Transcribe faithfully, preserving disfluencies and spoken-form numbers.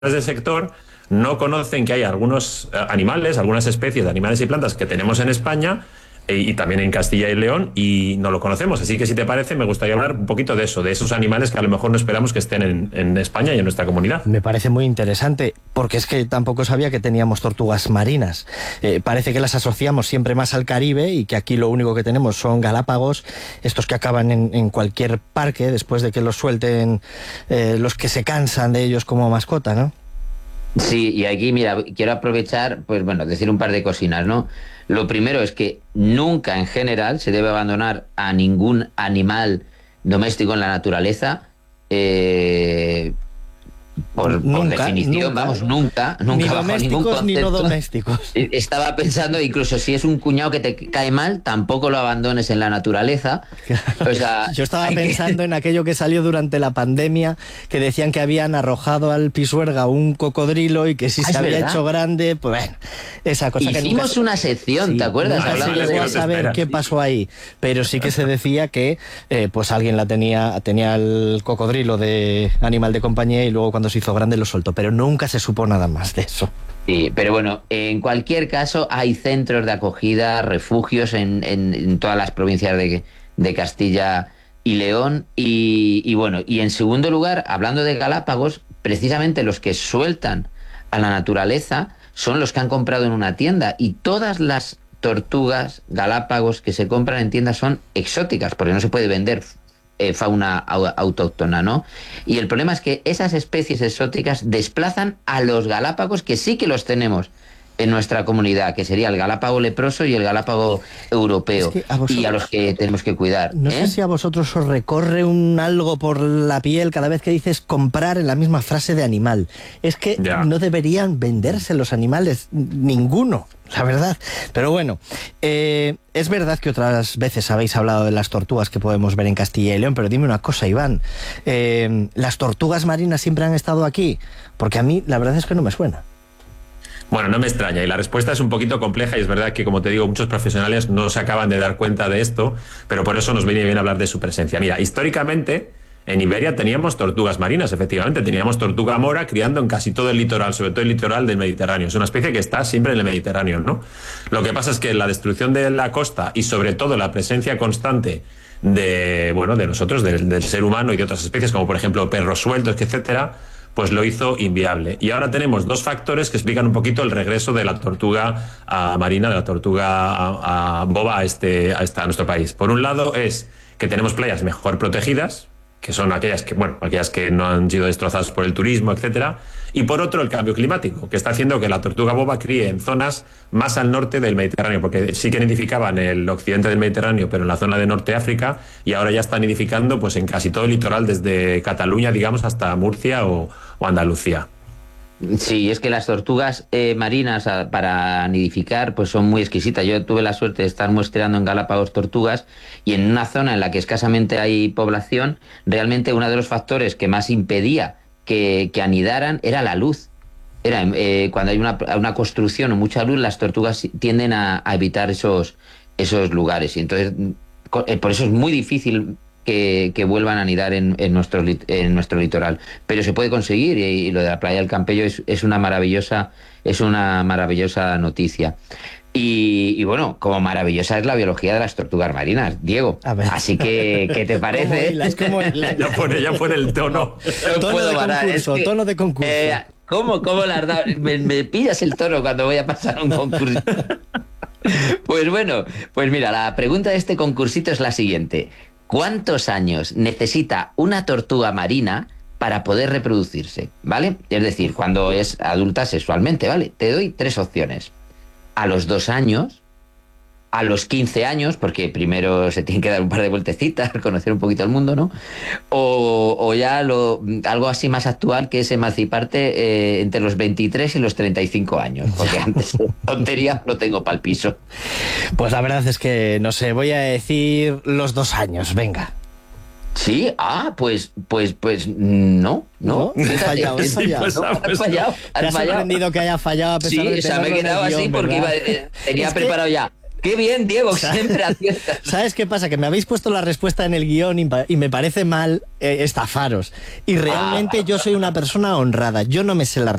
del sector no conocen que hay algunos animales, algunas especies de animales y plantas que tenemos en España eh, y también en Castilla y León y no lo conocemos. Así que si te parece me gustaría hablar un poquito de eso, de esos animales que a lo mejor no esperamos que estén en, en España y en nuestra comunidad. Me parece muy interesante porque es que tampoco sabía que teníamos tortugas marinas. Eh, parece que las asociamos siempre más al Caribe y que aquí lo único que tenemos son Galápagos, estos que acaban en, en cualquier parque después de que los suelten eh, los que se cansan de ellos como mascota, ¿no? Sí, y aquí, mira, quiero aprovechar, pues bueno, decir un par de cocinas, ¿no? Lo primero es que nunca en general se debe abandonar a ningún animal doméstico en la naturaleza, eh, por, nunca, por definición, nunca, vamos, nunca, nunca ni bajo domésticos ningún concepto. Ni no domésticos. Estaba pensando, incluso si es un cuñado que te cae mal, tampoco lo abandones en la naturaleza. O sea, yo estaba pensando que... en aquello que salió durante la pandemia, que decían que habían arrojado al Pisuerga un cocodrilo y que si ah, se había verdad? hecho grande, pues bueno, esa cosa. Hicimos que nunca... una sección, sí, ¿te acuerdas? No se llegó a saber qué pasó ahí, pero sí que se decía que eh, pues alguien la tenía, tenía el cocodrilo de animal de compañía y luego cuando se hizo grande lo soltó, pero nunca se supo nada más de eso. Sí, pero bueno, en cualquier caso hay centros de acogida, refugios en, en, en todas las provincias de, de Castilla y León y, y bueno, y en segundo lugar, hablando de Galápagos, precisamente los que sueltan a la naturaleza son los que han comprado en una tienda y todas las tortugas Galápagos que se compran en tiendas son exóticas porque no se puede vender fauna autóctona, ¿no? Y el problema es que esas especies exóticas desplazan a los Galápagos que sí que los tenemos en nuestra comunidad, que sería el Galápago leproso y el Galápago europeo, es que a vosotros, y a los que tenemos que cuidar. No ¿eh? sé si a vosotros os recorre un algo por la piel cada vez que dices comprar en la misma frase de animal. Es que ya. no deberían venderse los animales, ninguno, la verdad. Pero bueno, eh, es verdad que otras veces habéis hablado de las tortugas que podemos ver en Castilla y León, pero dime una cosa, Iván, eh, ¿las tortugas marinas siempre han estado aquí? Porque a mí la verdad es que no me suena. Bueno, no me extraña y la respuesta es un poquito compleja y es verdad que, como te digo, muchos profesionales no se acaban de dar cuenta de esto, pero por eso nos viene bien hablar de su presencia. Mira, históricamente en Iberia teníamos tortugas marinas, efectivamente, teníamos tortuga mora criando en casi todo el litoral, sobre todo el litoral del Mediterráneo. Es una especie que está siempre en el Mediterráneo, ¿no? Lo que pasa es que la destrucción de la costa y sobre todo la presencia constante de, bueno, de nosotros, del, del ser humano y de otras especies, como por ejemplo perros sueltos, etcétera, pues lo hizo inviable. Y ahora tenemos dos factores que explican un poquito el regreso de la tortuga a marina, de la tortuga a, a boba a, este, a, esta, a nuestro país. Por un lado es que tenemos playas mejor protegidas, que son aquellas que, bueno, aquellas que no han sido destrozadas por el turismo, etcétera. Y por otro, el cambio climático, que está haciendo que la tortuga boba críe en zonas más al norte del Mediterráneo, porque sí que nidificaban en el occidente del Mediterráneo, pero en la zona de Norte África, y ahora ya está nidificando pues en casi todo el litoral, desde Cataluña, digamos, hasta Murcia o, o Andalucía. Sí, es que las tortugas eh, marinas a, para nidificar pues son muy exquisitas. Yo tuve la suerte de estar muestreando en Galápagos tortugas y en una zona en la que escasamente hay población, realmente uno de los factores que más impedía que, que anidaran era la luz. Era eh, cuando hay una, una construcción o mucha luz, las tortugas tienden a, a evitar esos, esos lugares. Y entonces, eh, por eso es muy difícil Que, que vuelvan a anidar en, en, nuestro, en nuestro litoral, pero se puede conseguir y, y lo de la playa del Campello es, es una maravillosa es una maravillosa noticia y, y bueno, como maravillosa es la biología de las tortugas marinas, Diego, así que ¿qué te parece? Es como el... ya pone ya pone el tono no tono, puedo de parar. Concurso, es que, tono de concurso eh, ¿cómo, cómo las da? Me, me pillas el tono cuando voy a pasar un concurso. Pues bueno, pues mira, la pregunta de este concursito es la siguiente: ¿cuántos años necesita una tortuga marina para poder reproducirse? ¿Vale? Es decir, cuando es adulta sexualmente, ¿vale? Te doy tres opciones. A los dos años, a los quince años, porque primero se tiene que dar un par de vueltecitas, conocer un poquito el mundo, ¿no? O, o ya lo, algo así más actual, que es emanciparte eh, entre los veintitrés y los treinta y cinco años, porque antes tontería lo tengo pa'l piso. Pues la verdad es que, no sé, voy a decir los dos años, venga. Sí, ah, pues, pues, pues, no, no. ¿No? He fallado, he fallado. Sí, pues, no, has fallado, has ¿Te has sorprendido que haya fallado a pesar sí, de o sea, me he quedado así guión, porque iba, eh, tenía es preparado que... ya Qué bien, Diego, siempre aciertas. ¿Sabes qué pasa? Que me habéis puesto la respuesta en el guión y, y me parece mal eh, estafaros. Y realmente ah. yo soy una persona honrada. Yo no me sé la